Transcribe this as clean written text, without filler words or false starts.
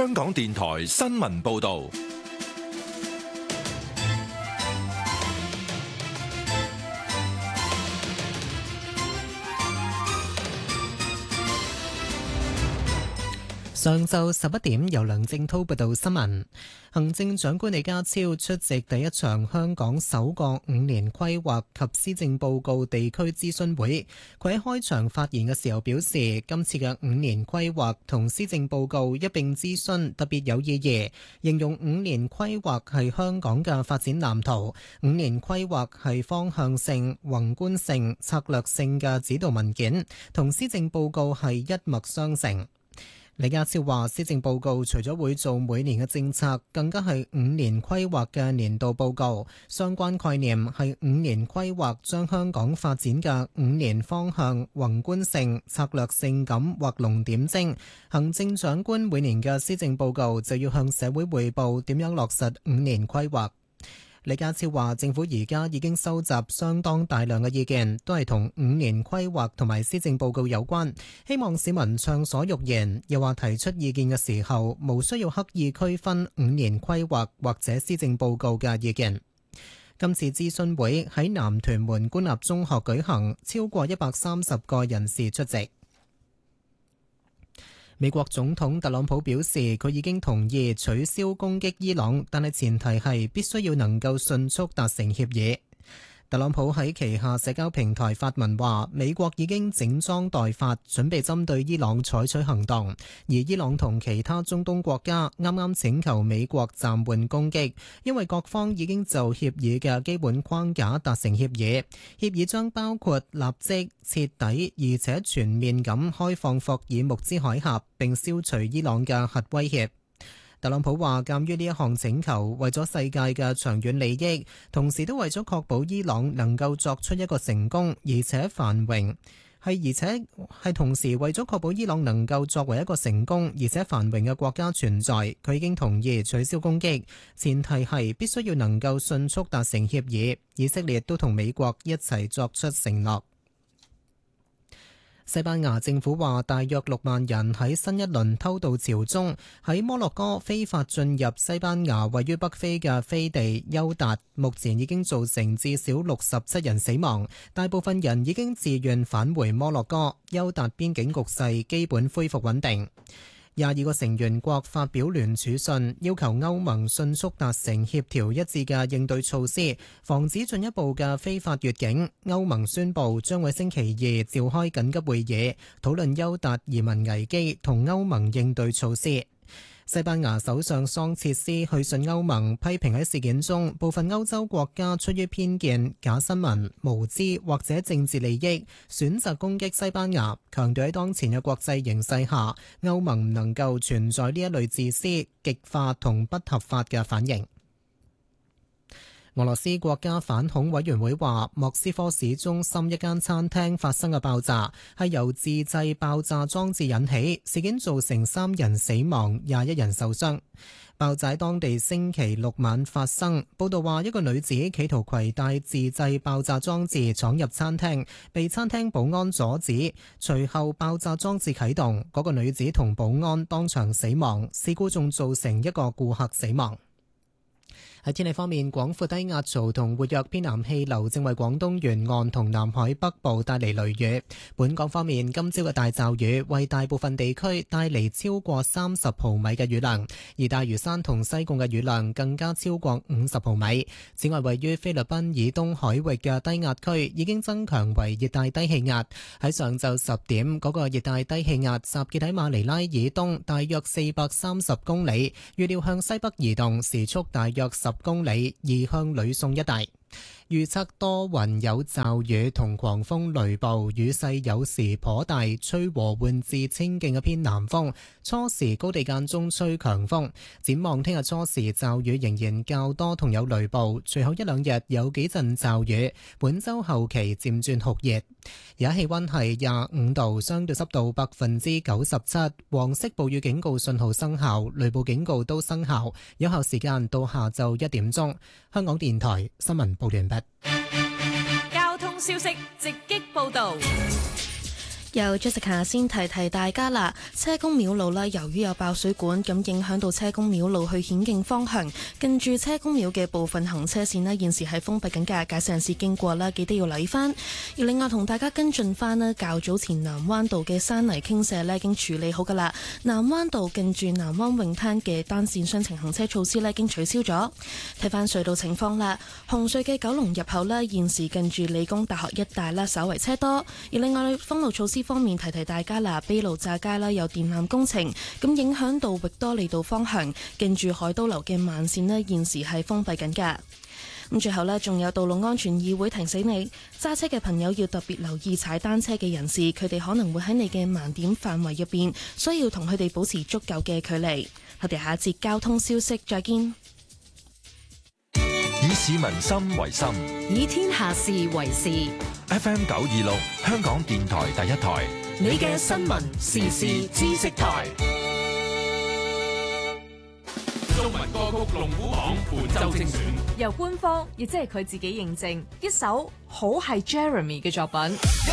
香港電台新聞報道。 上晝11點，由梁正滔報道新聞。行政長官李家超出席第一場香港首個5年規劃及施政報告地區諮詢會。佢喺開場發言嘅時候表示，今次嘅5年規劃同施政報告一並諮詢特別有意義，形容5年規劃係香港嘅發展藍圖，5年規劃係方向性、宏觀性、策略性嘅指導文件，同施政報告係一脈相承。李家超話，施政報告除咗會做每年嘅政策，更加係5年規劃嘅年度報告。相關概念係5年規劃將香港發展嘅5年方向、宏觀性、策略性咁畫龍點睛。行政長官每年嘅施政報告就要向社會匯報點樣落實5年規劃。李家超話，政府而家已經收集相當大量嘅意見，都係同5年規劃同埋施政報告有關，希望市民暢所欲言。又話提出意見嘅時候，無需要刻意區分5年規劃或者施政報告嘅意見。今次諮詢會喺南屯門官立中學舉行，超過130個人士出席。美國總統特朗普表示，佢已經同意取消攻擊伊朗，但係前提係必須要能夠迅速達成協議。特朗普喺旗下社交平台發文話，美國已經整裝待發，準備針對伊朗採取行動。而伊朗同其他中東國家啱啱請求美國暫緩攻擊，因為各方已經就協議嘅基本框架達成協議。協議將包括立即、徹底而且全面咁開放霍爾木茲海峽，並消除伊朗嘅核威脅。特朗普話，鑑於呢一項請求為咗世界嘅長遠利益，同時都為咗確保伊朗能夠作出一個成功而且繁榮，係同時為咗確保伊朗能夠作為一個成功而且繁榮嘅國家存在，佢已經同意取消攻擊，前提係必須要能夠迅速達成協議。以色列都同美國一齊作出承諾。西班牙政府話，大約6萬人喺新一輪偷渡潮中喺摩洛哥非法進入西班牙位於北非嘅飛地休達，目前已經造成至少67人死亡，大部分人已經自願返回摩洛哥。休達邊境局勢基本恢復穩定。22個成員國發表聯署信，要求歐盟迅速達成協調一致嘅應對措施，防止進一步嘅非法越境。歐盟宣布將喺星期2召開緊急會議，討論休達移民危機同歐盟應對措施。西班牙首相桑切斯去信歐盟，批評喺事件中部分歐洲國家出於偏見、假新聞、無知或者政治利益，選擇攻擊西班牙，強調喺當前嘅國際形勢下，歐盟唔能夠存在呢一類自私、極化同不合法嘅反應。俄羅斯國家反恐委員會話，莫斯科市中心一間餐廳發生嘅爆炸係由自製爆炸裝置引起，事件造成3人死亡、21人受傷。爆炸當地星期6晚發生。報道話，一個女子企圖攜帶自製爆炸裝置闖入餐廳，被餐廳保安阻止。隨後爆炸裝置啟動，嗰個女子同保安當場死亡。事故仲造成一個顧客死亡。喺天氣方面，廣闊低壓槽同活躍偏南氣流正為廣東沿岸同南海北部帶嚟雷雨。本港方面，今朝嘅大驟雨為大部分地區帶嚟超過30毫米嘅雨量，而大嶼山同西貢嘅雨量更加超過50毫米。此外，位於菲律賓以東海域嘅低壓區已經增強為熱帶低氣壓。喺上晝10點，嗰個熱帶低氣壓集結喺馬尼拉以東大約430公里，預料向西北移動，時速大約10公里，移向呂宋一帶。預測多雲有驟雨同狂風雷暴，雨勢有時頗大，吹和緩至清勁嘅偏南風，初時高地間中吹強風。展望聽日初時驟雨仍然較多同有雷暴，隨後1-2日有幾陣驟雨，本週後期漸轉酷熱。而家氣溫係25度，相對濕度97%，黃色暴雨警告信號生效，雷暴警告都生效，有效時間到下晝1點鐘。香港電台新聞報完畢。 交通消息直擊報道。 由 Jessica 先提大家啦，車公廟路啦，由於有爆水管，咁影響到車公廟路去顯徑方向，近住車公廟嘅部分行車線咧，現時係封閉緊嘅，駕駛人士經過啦，記得要留意翻。而另外同大家跟進翻咧，較早前南灣道嘅山泥傾瀉咧，已經處理好噶啦。南灣道近住南灣泳灘嘅單線雙程行車措施咧，已經取消咗。睇翻隧道情況啦，紅隧嘅九龍入口咧，現時近住理工大學一帶啦，稍為車多。而另外封路措施方面，提大家啦，卑路乍街啦有電纜工程，咁影響到域多利道方向，近住海都樓嘅慢線呢，現時係封閉緊㗎。咁最後呢，仲有道路安全議會提醒你，揸車嘅朋友要特別留意踩單車嘅人士，佢哋可能會喺你嘅盲點範圍入邊，需要同佢哋保持足夠嘅距離。我哋下一節交通消息再見。 以市民心為心， 以天下事為事。 FM 926，香港電台第一台， 你嘅新聞時事知識台。 中文歌曲龍虎榜本周精選， 由官方亦即係佢自己認證，一首好係 Jeremy 嘅作品。